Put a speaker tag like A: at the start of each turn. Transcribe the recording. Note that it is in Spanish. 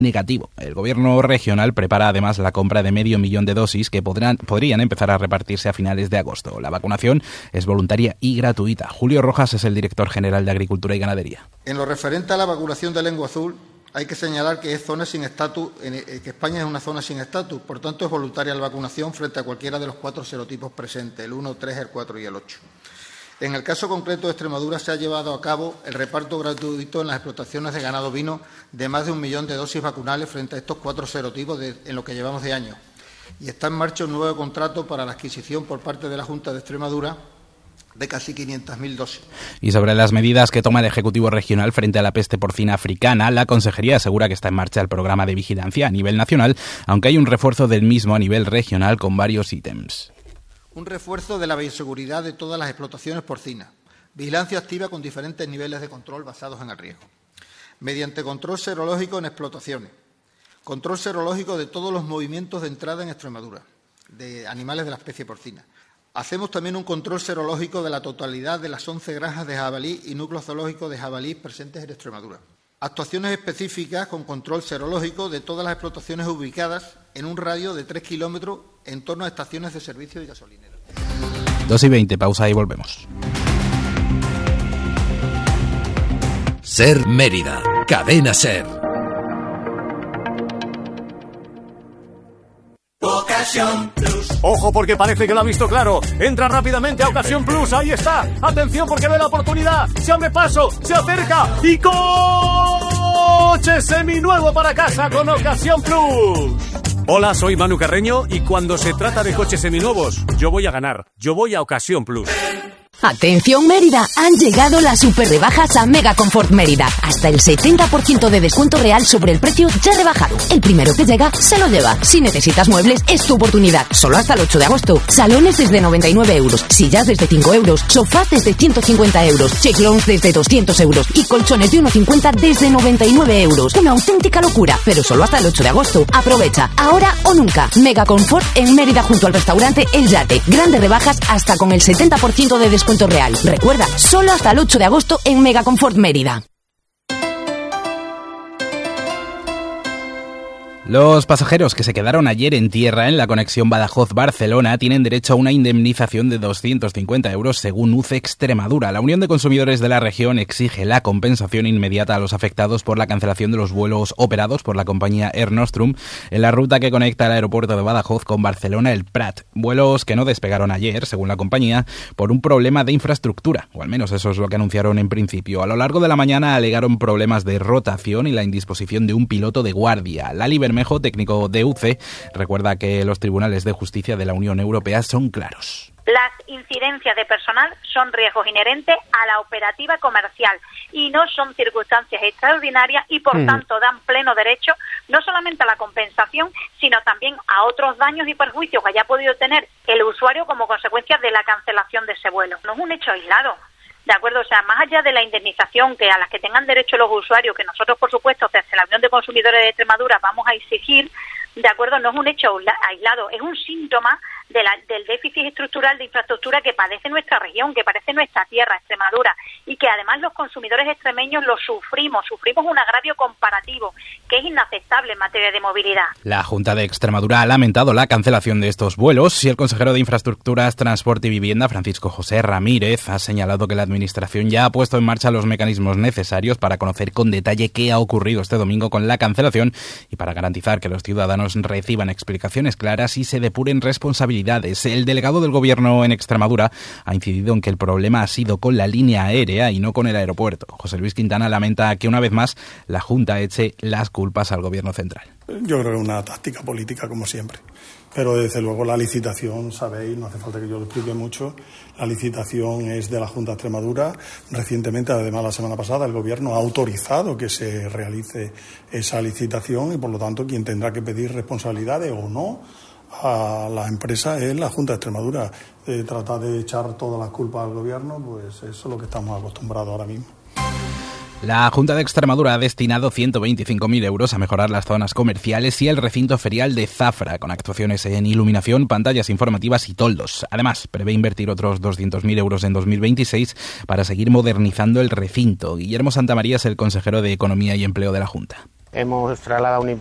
A: negativo. El gobierno regional prepara además la compra de 500.000 de dosis que podrían empezar a repartirse a finales de agosto. La vacunación es voluntaria y gratuita. Julio Rojas es el director general de Agricultura y Ganadería.
B: En lo referente a la vacunación de lengua azul, hay que señalar que es zona sin estatus, que España es una zona sin estatus, por tanto es voluntaria la vacunación frente a cualquiera de los 4 serotipos presentes, el 1, 3, el 4 y el 8. En el caso concreto de Extremadura se ha llevado a cabo el reparto gratuito en las explotaciones de ganado ovino de más de 1 millón de dosis vacunales frente a estos 4 serotipos en lo que llevamos de año. Y está en marcha un nuevo contrato para la adquisición por parte de la Junta de Extremadura de casi 500.000 dosis.
A: Y sobre las medidas que toma el Ejecutivo Regional frente a la peste porcina africana, la Consejería asegura que está en marcha el programa de vigilancia a nivel nacional, aunque hay un refuerzo del mismo a nivel regional con varios ítems.
B: Un refuerzo de la bioseguridad de todas las explotaciones porcinas. Vigilancia activa con diferentes niveles de control basados en el riesgo. Mediante control serológico en explotaciones. Control serológico de todos los movimientos de entrada en Extremadura, de animales de la especie porcina. Hacemos también un control serológico de la totalidad de las 11 granjas de jabalí y núcleos zoológicos de jabalí presentes en Extremadura. Actuaciones específicas con control serológico de todas las explotaciones ubicadas en un radio de 3 kilómetros en torno a estaciones de servicio y gasolineras.
A: 2:20, pausa y volvemos.
C: Ser Mérida, Cadena Ser.
D: Ocasión Plus. Ojo porque parece que lo ha visto claro. Entra rápidamente a Ocasión Plus, ahí está. Atención porque ve la oportunidad. Se abre paso, se acerca y coche seminuevo para casa con Ocasión Plus. Hola, soy Manu Carreño y cuando se trata de coches seminuevos, yo voy a ganar. Yo voy a Ocasión Plus.
E: Atención Mérida, han llegado las super rebajas a Mega Confort Mérida. Hasta el 70% de descuento real sobre el precio ya rebajado. El primero que llega se lo lleva. Si necesitas muebles, es tu oportunidad. Solo hasta el 8 de agosto. Salones desde 99 euros, sillas desde 5 euros, sofás desde 150 euros, chiclons desde 200 euros y colchones de 1,50 desde 99 euros. Una auténtica locura, pero solo hasta el 8 de agosto. Aprovecha, ahora o nunca. Mega Confort en Mérida junto al restaurante El Yate. Grandes rebajas hasta con el 70% de descuento real. Recuerda, solo hasta el 8 de agosto en Mega Confort Mérida.
A: Los pasajeros que se quedaron ayer en tierra en la conexión Badajoz-Barcelona tienen derecho a una indemnización de 250 euros según UCE Extremadura. La Unión de Consumidores de la región exige la compensación inmediata a los afectados por la cancelación de los vuelos operados por la compañía Air Nostrum en la ruta que conecta el aeropuerto de Badajoz con Barcelona El Prat. Vuelos que no despegaron ayer, según la compañía, por un problema de infraestructura, o al menos eso es lo que anunciaron en principio. A lo largo de la mañana alegaron problemas de rotación y la indisposición de un piloto de guardia. Lali Bermejo, técnico de UCE, recuerda que los tribunales de justicia de la Unión Europea son claros.
F: Las incidencias de personal son riesgos inherentes a la operativa comercial y no son circunstancias extraordinarias y por tanto dan pleno derecho no solamente a la compensación sino también a otros daños y perjuicios que haya podido tener el usuario como consecuencia de la cancelación de ese vuelo. No es un hecho aislado. ¿De acuerdo? O sea, más allá de la indemnización que a las que tengan derecho los usuarios, que nosotros, por supuesto, desde la Unión de Consumidores de Extremadura vamos a exigir, ¿de acuerdo? No es un hecho aislado, es un síntoma del déficit estructural de infraestructura que padece nuestra región, que padece nuestra tierra, Extremadura, y que además los consumidores extremeños lo sufrimos un agravio comparativo que es inaceptable en materia de movilidad.
A: La Junta de Extremadura ha lamentado la cancelación de estos vuelos y el consejero de Infraestructuras, Transporte y Vivienda, Francisco José Ramírez, ha señalado que la Administración ya ha puesto en marcha los mecanismos necesarios para conocer con detalle qué ha ocurrido este domingo con la cancelación y para garantizar que los ciudadanos reciban explicaciones claras y se depuren responsabilidades. El delegado del Gobierno en Extremadura ha incidido en que el problema ha sido con la línea aérea y no con el aeropuerto. José Luis Quintana lamenta que una vez más la Junta eche las culpas al Gobierno central.
G: Yo creo que es una táctica política como siempre. Pero desde luego la licitación, sabéis, no hace falta que yo lo explique mucho, la licitación es de la Junta de Extremadura. Recientemente, además la semana pasada, el Gobierno ha autorizado que se realice esa licitación y por lo tanto quien tendrá que pedir responsabilidades o no a la empresa es la Junta de Extremadura. Tratar de echar todas las culpas al Gobierno, pues eso es lo que estamos acostumbrados ahora mismo.
A: La Junta de Extremadura ha destinado 125.000 euros a mejorar las zonas comerciales y el recinto ferial de Zafra, con actuaciones en iluminación, pantallas informativas y toldos. Además, prevé invertir otros 200.000 euros en 2026 para seguir modernizando el recinto. Guillermo Santamaría es el consejero de Economía y Empleo de la Junta.
H: hemos trasladado